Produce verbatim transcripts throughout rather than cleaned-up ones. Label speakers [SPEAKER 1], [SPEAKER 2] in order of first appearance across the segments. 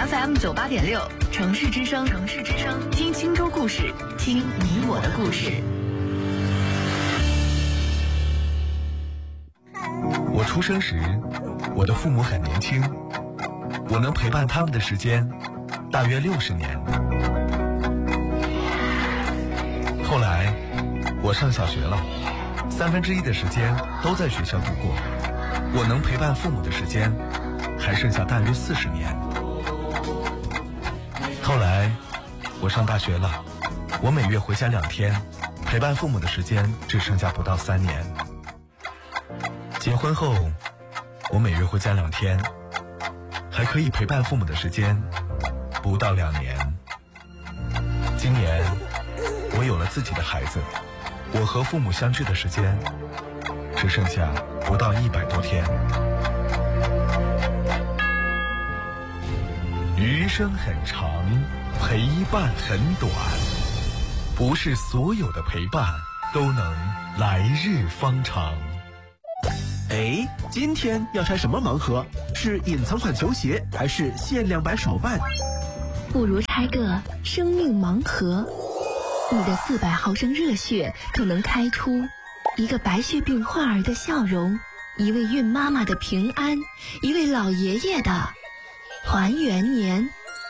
[SPEAKER 1] F M 九八点六，城市之声，城市之声，听青州故事，听你我的故事。
[SPEAKER 2] 我出生时，我的父母很年轻，我能陪伴他们的时间大约六十年。后来我上小学了，三分之一的时间都在学校度过，我能陪伴父母的时间还剩下大约四十年。后来我上大学了，我每月回家两天，陪伴父母的时间只剩下不到三年。结婚后我每月回家两天，还可以陪伴父母的时间不到两年。今年我有了自己的孩子，我和父母相聚的时间只剩下不到一百多天。余生很长，陪伴很短，不是所有的陪伴都能来日方长。
[SPEAKER 3] 哎，今天要拆什么盲盒？是隐藏款球鞋，还是限量版手办？
[SPEAKER 4] 不如拆个生命盲盒。你的四百毫升热血，可能开出一个白血病患儿的笑容，一位孕妈妈的平安，一位老爷爷的团圆年。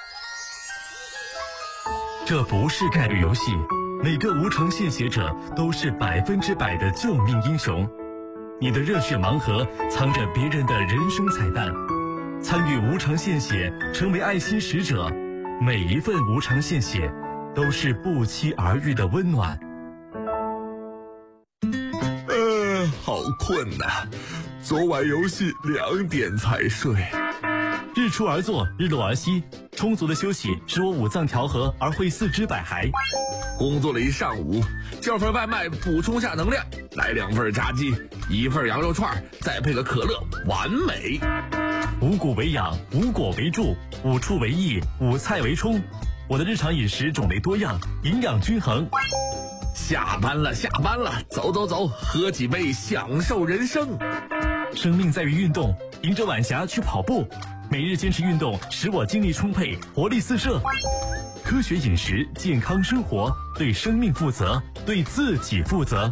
[SPEAKER 5] 这不是概率游戏，每个无偿献血者都是百分之百的救命英雄。你的热血盲盒藏着别人的人生彩蛋，参与无偿献血，成为爱心使者，每一份无偿献血都是不期而遇的温暖。
[SPEAKER 6] 呃，好困呐，昨晚游戏两点才睡。
[SPEAKER 5] 日出而作，日落而息，充足的休息使我五脏调和而会四肢百骸。
[SPEAKER 6] 工作了一上午，叫份外卖补充下能量，来两份炸鸡，一份羊肉串，再配个可乐，完美。
[SPEAKER 5] 五谷为养，五果为助，五畜为益，五菜为充。我的日常饮食种类多样，营养均衡。
[SPEAKER 6] 下班了，下班了，走走走，喝几杯，享受人生。
[SPEAKER 5] 生命在于运动，迎着晚霞去跑步，每日坚持运动，使我精力充沛，活力四射。科学饮食，健康生活，对生命负责，对自己负责。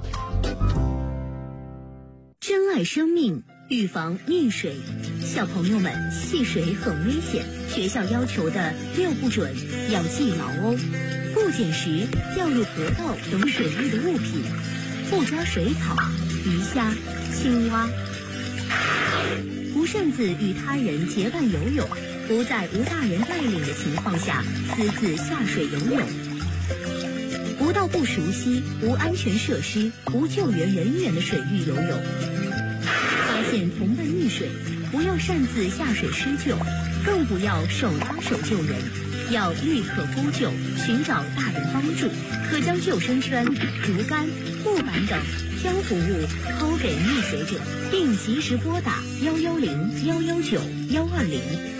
[SPEAKER 7] 珍爱生命，预防溺水。小朋友们，戏水很危险，学校要求的六不准要记牢哦。不捡拾掉入河道等水域的物品，不抓水草、鱼虾、青蛙，不擅自与他人结伴游泳，不在无大人带领的情况下私自下水游泳，不到不熟悉、无安全设施、无救援人员的水域游泳。发现同伴溺水，不要擅自下水施救，更不要手拉手救人，要立刻呼救，寻找大人帮助。可将救生圈、竹竿、木板等漂浮物抛给溺水者，并及时拨打幺幺零、幺幺九、幺二零。